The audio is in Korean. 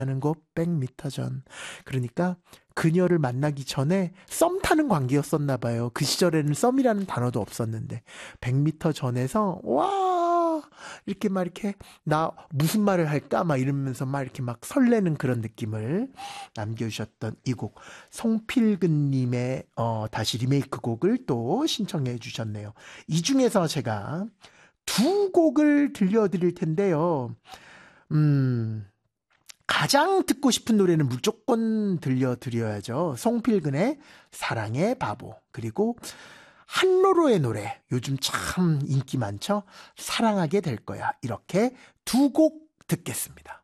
하는 곳 100m 전. 그러니까 그녀를 만나기 전에 썸 타는 관계였었나 봐요. 그 시절에는 썸이라는 단어도 없었는데 100m 전에서 와 이렇게 막 이렇게 나 무슨 말을 할까 막 이러면서 막 이렇게 막 설레는 그런 느낌을 남겨주셨던 이 곡 송필근님의 다시 리메이크 곡을 또 신청해 주셨네요. 이 중에서 제가 두 곡을 들려드릴 텐데요. 음, 가장 듣고 싶은 노래는 무조건 들려드려야죠. 송필근의 사랑의 바보. 그리고 한로로의 노래. 요즘 참 인기 많죠? 사랑하게 될 거야. 이렇게 두 곡 듣겠습니다.